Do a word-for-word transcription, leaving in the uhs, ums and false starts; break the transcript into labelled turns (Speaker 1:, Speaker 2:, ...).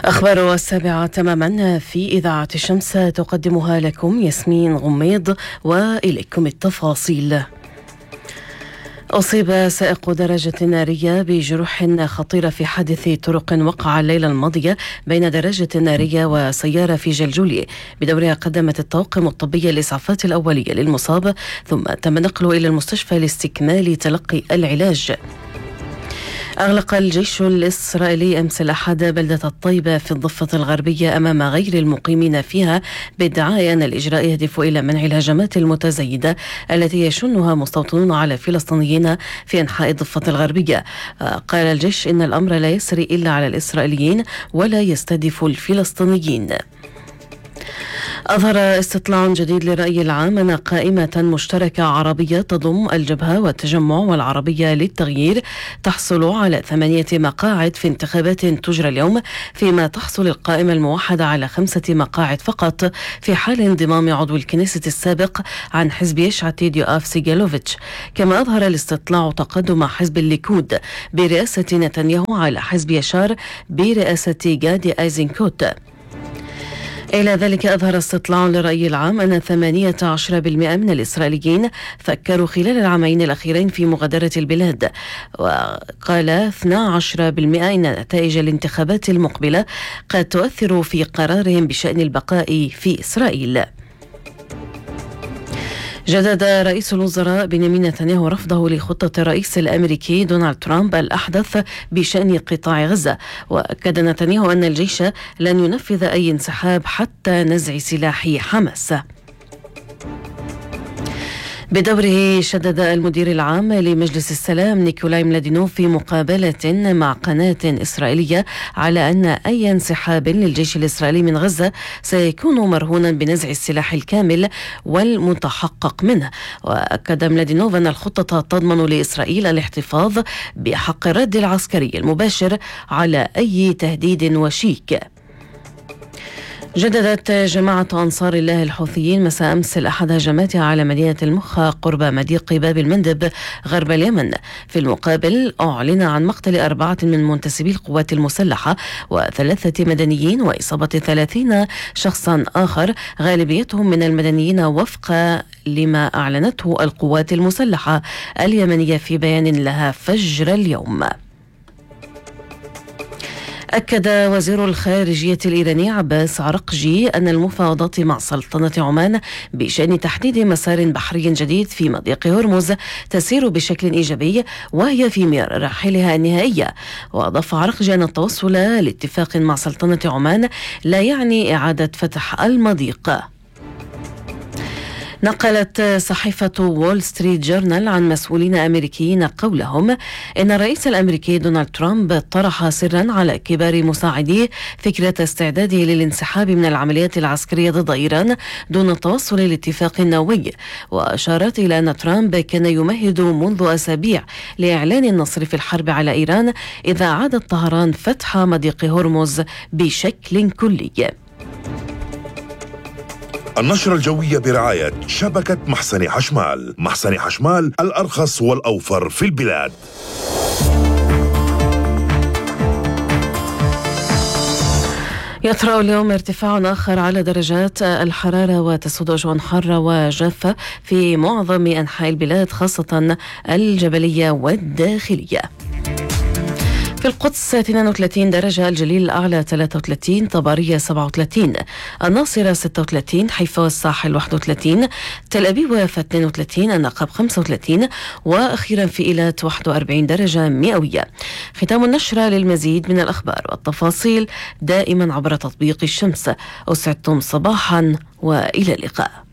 Speaker 1: أخبار السابعة تماما في إذاعة الشمس تقدمها لكم ياسمين غميض، وإليكم التفاصيل. أصيب سائق دراجة نارية بجروح خطيرة في حادث طرق وقع الليلة الماضية بين دراجة نارية وسيارة في جلجولي، بدورها قدمت الطواقم الطبية الإسعافات الأولية للمصاب، ثم تم نقله إلى المستشفى لاستكمال تلقي العلاج. أغلق الجيش الإسرائيلي أمس الأحد بلدة الطيبة في الضفة الغربية أمام غير المقيمين فيها، بادعاء أن الإجراء يهدف إلى منع الهجمات المتزايدة التي يشنها مستوطنون على فلسطينيين في أنحاء الضفة الغربية. قال الجيش إن الأمر لا يسري إلا على الإسرائيليين ولا يستهدف الفلسطينيين. أظهر استطلاع جديد للرأي العام أن قائمة مشتركة عربية تضم الجبهة والتجمع والعربية للتغيير تحصل على ثمانية مقاعد في انتخابات تجرى اليوم، فيما تحصل القائمة الموحدة على خمسة مقاعد فقط في حال انضمام عضو الكنيسة السابق عن حزب يشعتي يؤاف سيجالوفيتش. كما أظهر الاستطلاع تقدم حزب الليكود برئاسة نتنياهو على حزب يشار برئاسة غادي أيزنكوت. إلى ذلك أظهر استطلاع للرأي العام أن ثمانية عشر بالمئة من الإسرائيليين فكروا خلال العامين الأخيرين في مغادرة البلاد، وقال اثني عشر بالمئة إن نتائج الانتخابات المقبلة قد تؤثر في قرارهم بشأن البقاء في إسرائيل. جدد رئيس الوزراء بنيامين نتنياهو رفضه لخطة الرئيس الأمريكي دونالد ترامب الأحدث بشأن قطاع غزة، وأكد نتنياهو أن الجيش لن ينفذ أي انسحاب حتى نزع سلاح حماس. بدوره شدد المدير العام لمجلس السلام نيكولاي ملادينوف في مقابلة مع قناة إسرائيلية على أن أي انسحاب للجيش الإسرائيلي من غزة سيكون مرهونا بنزع السلاح الكامل والمتحقق منه. وأكد ملادينوف أن الخطة تضمن لإسرائيل الاحتفاظ بحق الرد العسكري المباشر على أي تهديد وشيك. جددت جماعة أنصار الله الحوثيين مساء أمس الأحد هجماتها على مدينة المخا قرب مضيق باب المندب غرب اليمن. في المقابل أعلن عن مقتل أربعة من منتسبي القوات المسلحة وثلاثة مدنيين وإصابة ثلاثين شخصا آخر، غالبيتهم من المدنيين وفق لما أعلنته القوات المسلحة اليمنية في بيان لها فجر اليوم. أكد وزير الخارجية الإيراني عباس عرقجي أن المفاوضات مع سلطنة عمان بشأن تحديد مسار بحري جديد في مضيق هرمز تسير بشكل إيجابي وهي في مراحلها النهائية. وأضاف عرقجي أن التوصل لاتفاق مع سلطنة عمان لا يعني إعادة فتح المضيق. نقلت صحيفة وول ستريت جورنال عن مسؤولين أمريكيين قولهم إن الرئيس الأمريكي دونالد ترامب طرح سرا على كبار مساعديه فكرة استعداده للانسحاب من العمليات العسكرية ضد إيران دون التوصل لاتفاق نووي. وأشارت إلى أن ترامب كان يمهد منذ أسابيع لإعلان النصر في الحرب على إيران إذا عادت طهران فتح مضيق هرمز بشكل كلي.
Speaker 2: النشرة الجوية برعاية شبكة محسن حشمال. محسن حشمال الأرخص والأوفر في البلاد.
Speaker 1: يطرأ اليوم ارتفاع آخر على درجات الحرارة وتسود أجواء حارة وجافة في معظم أنحاء البلاد، خاصة الجبلية والداخلية. في القدس اثنين وثلاثين درجة، الجليل الأعلى ثلاثة وثلاثين، طبرية سبعة وثلاثين، الناصرة ستة وثلاثين، حيفا والساحل واحد وثلاثين، تل أبيب ويافا اثنين وثلاثين، النقب خمسة وثلاثين، وأخيرا في إيلات واحد وأربعين درجة مئوية. ختام النشرة. للمزيد من الأخبار والتفاصيل دائما عبر تطبيق الشمس. أسعدتم صباحا وإلى اللقاء.